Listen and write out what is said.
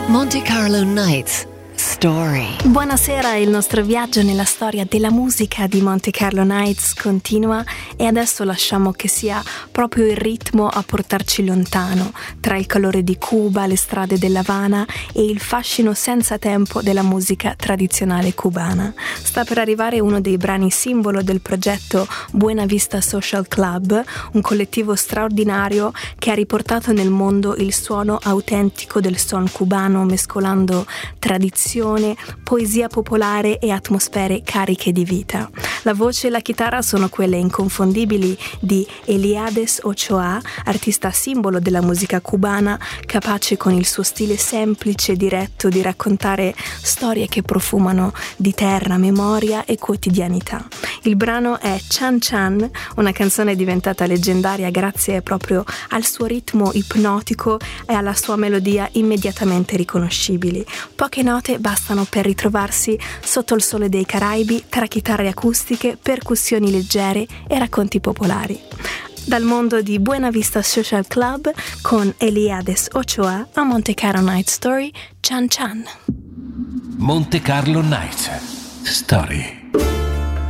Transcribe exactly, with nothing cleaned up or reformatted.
Monte Carlo Nights Story. Buonasera, il nostro viaggio nella storia della musica di Monte Carlo Nights continua e adesso lasciamo che sia proprio il ritmo a portarci lontano, tra il calore di Cuba, le strade dell'Havana e il fascino senza tempo della musica tradizionale cubana. Sta per arrivare uno dei brani simbolo del progetto Buena Vista Social Club, un collettivo straordinario che ha riportato nel mondo il suono autentico del son cubano, mescolando tradizione, poesia popolare e atmosfere cariche di vita. La voce e la chitarra sono quelle inconfondibili di Eliades Ochoa, artista simbolo della musica cubana, capace con il suo stile semplice e diretto di raccontare storie che profumano di terra, memoria e quotidianità. Il brano è Chan Chan, una canzone diventata leggendaria grazie proprio al suo ritmo ipnotico e alla sua melodia immediatamente riconoscibili. Poche note bastano per ritrovarsi sotto il sole dei Caraibi tra chitarre acustiche, percussioni leggere e racconti popolari. Dal mondo di Buena Vista Social Club con Eliades Ochoa a Monte Carlo Night Story, Chan Chan. Monte Carlo Night Story.